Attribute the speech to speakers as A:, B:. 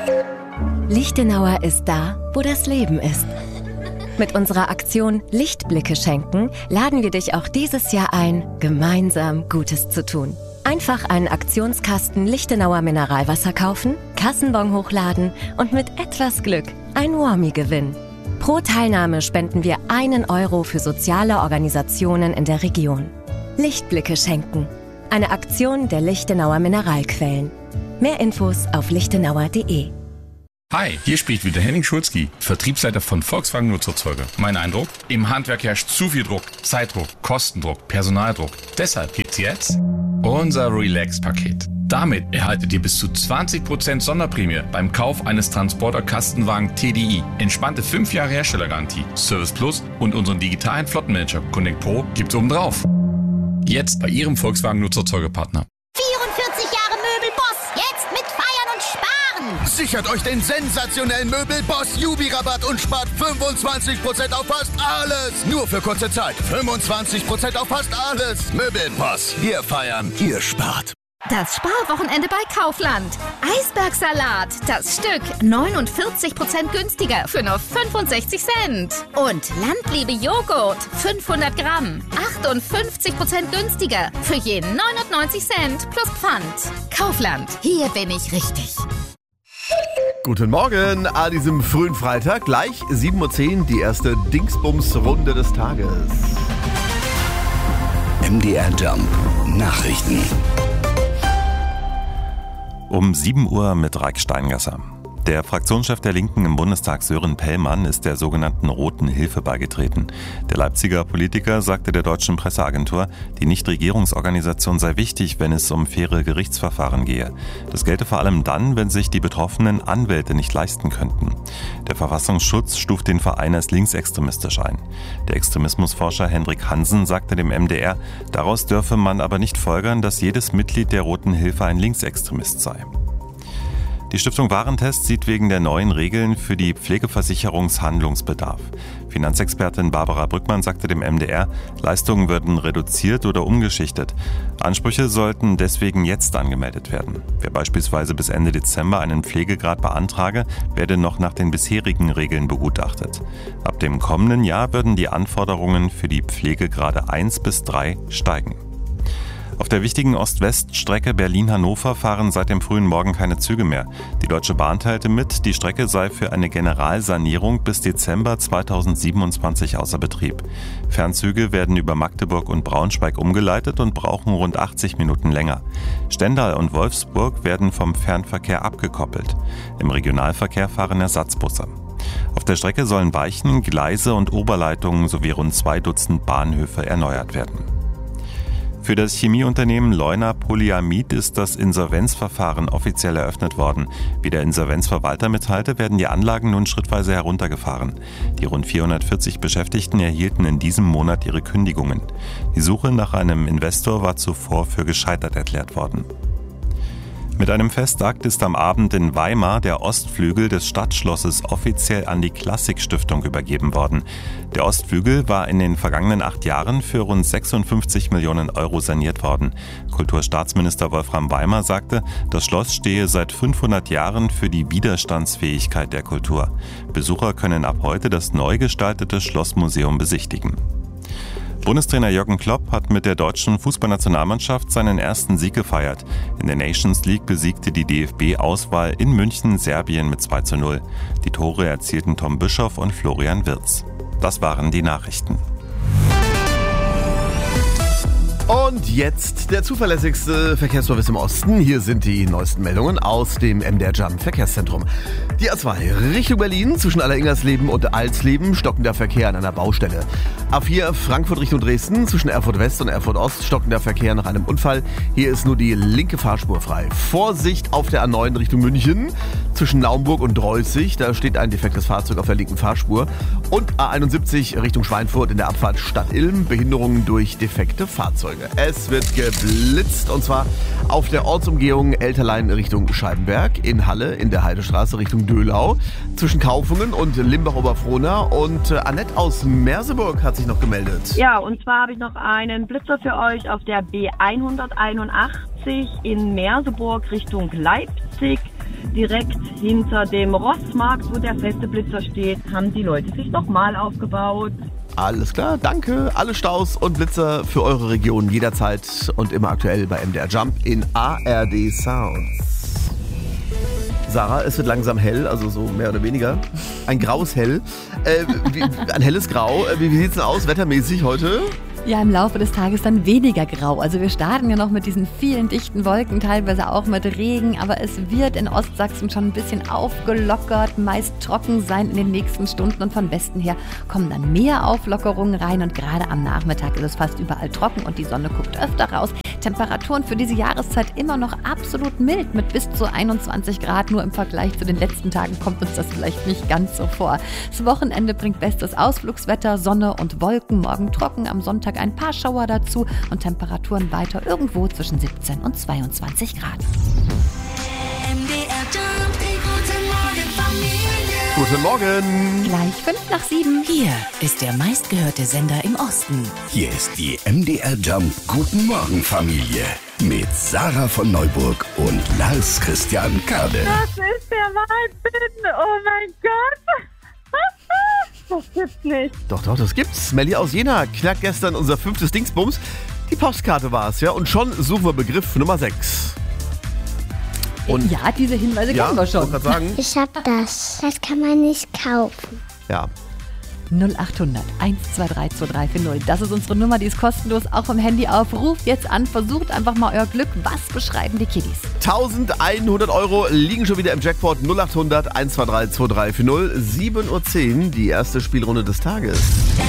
A: Lichtenauer ist da, wo das Leben ist. Mit unserer Aktion Lichtblicke schenken laden wir dich auch dieses Jahr ein, gemeinsam Gutes zu tun. Einfach einen Aktionskasten Lichtenauer Mineralwasser kaufen, Kassenbon hochladen und mit etwas Glück ein Warmie gewinnen. Pro Teilnahme spenden wir 1 Euro für soziale Organisationen in der Region. Lichtblicke schenken. Eine Aktion der Lichtenauer Mineralquellen. Mehr Infos auf lichtenauer.de.
B: Hi, hier spricht wieder Henning Schulzki, Vertriebsleiter von Volkswagen Nutzfahrzeuge. Mein Eindruck? Im Handwerk herrscht zu viel Druck, Zeitdruck, Kostendruck, Personaldruck. Deshalb gibt's jetzt unser Relax-Paket. Damit erhaltet ihr bis zu 20% Sonderprämie beim Kauf eines Transporter-Kastenwagen TDI. Entspannte 5 Jahre Herstellergarantie, Service Plus und unseren digitalen Flottenmanager Connect Pro gibt's obendrauf. Jetzt bei Ihrem Volkswagen Nutzfahrzeuge-Partner.
C: 44 Jahre Möbelboss, jetzt mit Feiern und Sparen.
D: Sichert euch den sensationellen Möbelboss Jubi-Rabatt und spart 25% auf fast alles. Nur für kurze Zeit. 25% auf fast alles. Möbelboss. Wir feiern, ihr spart.
E: Das Sparwochenende bei Kaufland. Eisbergsalat, das Stück 49% günstiger für nur 65 Cent. Und Landliebe Joghurt, 500 Gramm, 58% günstiger für je 99 Cent plus Pfand. Kaufland, hier bin ich richtig.
F: Guten Morgen an diesem frühen Freitag, gleich 7:10 Uhr, die erste Dingsbums-Runde des Tages.
D: MDR Jump Nachrichten.
G: Um 7 Uhr mit Raik Steingasser. Der Fraktionschef der Linken im Bundestag, Sören Pellmann, ist der sogenannten Roten Hilfe beigetreten. Der Leipziger Politiker sagte der deutschen Presseagentur, die Nichtregierungsorganisation sei wichtig, wenn es um faire Gerichtsverfahren gehe. Das gelte vor allem dann, wenn sich die betroffenen Anwälte nicht leisten könnten. Der Verfassungsschutz stuft den Verein als linksextremistisch ein. Der Extremismusforscher Hendrik Hansen sagte dem MDR, daraus dürfe man aber nicht folgern, dass jedes Mitglied der Roten Hilfe ein Linksextremist sei. Die Stiftung Warentest sieht wegen der neuen Regeln für die Pflegeversicherungshandlungsbedarf. Finanzexpertin Barbara Brückmann sagte dem MDR, Leistungen würden reduziert oder umgeschichtet. Ansprüche sollten deswegen jetzt angemeldet werden. Wer beispielsweise bis Ende Dezember einen Pflegegrad beantrage, werde noch nach den bisherigen Regeln begutachtet. Ab dem kommenden Jahr würden die Anforderungen für die Pflegegrade 1 bis 3 steigen. Auf der wichtigen Ost-West-Strecke Berlin-Hannover fahren seit dem frühen Morgen keine Züge mehr. Die Deutsche Bahn teilte mit, die Strecke sei für eine Generalsanierung bis Dezember 2027 außer Betrieb. Fernzüge werden über Magdeburg und Braunschweig umgeleitet und brauchen rund 80 Minuten länger. Stendal und Wolfsburg werden vom Fernverkehr abgekoppelt. Im Regionalverkehr fahren Ersatzbusse. Auf der Strecke sollen Weichen, Gleise und Oberleitungen sowie rund 2 Dutzend Bahnhöfe erneuert werden. Für das Chemieunternehmen Leuna Polyamid ist das Insolvenzverfahren offiziell eröffnet worden. Wie der Insolvenzverwalter mitteilte, werden die Anlagen nun schrittweise heruntergefahren. Die rund 440 Beschäftigten erhielten in diesem Monat ihre Kündigungen. Die Suche nach einem Investor war zuvor für gescheitert erklärt worden. Mit einem Festakt ist am Abend in Weimar der Ostflügel des Stadtschlosses offiziell an die Klassik-Stiftung übergeben worden. Der Ostflügel war in den vergangenen 8 Jahren für rund 56 Millionen Euro saniert worden. Kulturstaatsminister Wolfram Weimar sagte, das Schloss stehe seit 500 Jahren für die Widerstandsfähigkeit der Kultur. Besucher können ab heute das neu gestaltete Schlossmuseum besichtigen. Bundestrainer Jürgen Klopp hat mit der deutschen Fußballnationalmannschaft seinen ersten Sieg gefeiert. In der Nations League besiegte die DFB-Auswahl in München Serbien mit 2:0. Die Tore erzielten Tom Bischoff und Florian Wirtz. Das waren die Nachrichten.
F: Und jetzt der zuverlässigste Verkehrsservice im Osten. Hier sind die neuesten Meldungen aus dem MDR Jump Verkehrszentrum. Die A2 Richtung Berlin zwischen Alleringersleben und Alsleben stockender Verkehr an einer Baustelle. A4 Frankfurt Richtung Dresden zwischen Erfurt West und Erfurt Ost stockender Verkehr nach einem Unfall. Hier ist nur die linke Fahrspur frei. Vorsicht auf der A9 Richtung München zwischen Naumburg und Dreuzig. Da steht ein defektes Fahrzeug auf der linken Fahrspur. Und A71 Richtung Schweinfurt in der Abfahrt Stadt Ilm. Behinderungen durch defekte Fahrzeuge. Es wird geblitzt und zwar auf der Ortsumgehung Elterlein Richtung Scheibenberg, in Halle in der Heidestraße Richtung Döhlau, zwischen Kaufungen und Limbach-Oberfrohna. Und Annette aus Merseburg hat sich noch gemeldet.
H: Ja, und zwar habe ich noch einen Blitzer für euch auf der B181 in Merseburg Richtung Leipzig. direkt hinter dem Rossmarkt, wo der feste Blitzer steht, haben die Leute sich nochmal aufgebaut.
F: Alles klar, danke. Alle Staus und Blitzer für eure Region jederzeit und immer aktuell bei MDR Jump in ARD Sounds. Sarah, es wird langsam hell, also so mehr oder weniger. Ein graues Hell. Ein helles Grau. Wie sieht es denn aus wettermäßig heute?
I: Ja, im Laufe des Tages dann weniger grau. Also wir starten ja noch mit diesen vielen dichten Wolken, teilweise auch mit Regen. Aber es wird in Ostsachsen schon ein bisschen aufgelockert, meist trocken sein in den nächsten Stunden. Und von Westen her kommen dann mehr Auflockerungen rein. Und gerade am Nachmittag ist es fast überall trocken und die Sonne guckt öfter raus. Temperaturen für diese Jahreszeit immer noch absolut mild mit bis zu 21 Grad. Nur im Vergleich zu den letzten Tagen kommt uns das vielleicht nicht ganz so vor. Das Wochenende bringt bestes Ausflugswetter, Sonne und Wolken. Morgen trocken, am Sonntag ein paar Schauer dazu und Temperaturen weiter irgendwo zwischen 17 und 22 Grad.
F: Guten Morgen.
I: Gleich 5:07.
J: Hier ist der meistgehörte Sender im Osten.
D: Hier ist die MDR Jump Guten Morgen Familie mit Sarah von Neuburg und Lars Christian Kade.
H: Das ist der Wahnsinn! Oh mein Gott! Das gibt's nicht.
F: Doch, das gibt's. Melli aus Jena knackt gestern unser 5. Dingsbums. Die Postkarte war's, ja. Und schon suchen wir Begriff Nummer 6. Und
I: ja, diese Hinweise kennen wir schon.
F: Sagen.
C: Ich hab das. Das kann man nicht kaufen.
F: Ja.
I: 0800 123 2340. Das ist unsere Nummer, die ist kostenlos, auch vom Handy auf. Ruft jetzt an, versucht einfach mal euer Glück. Was beschreiben die Kiddies?
F: 1100 Euro liegen schon wieder im Jackpot. 0800 123 2340. 7:10 Uhr, die erste Spielrunde des Tages.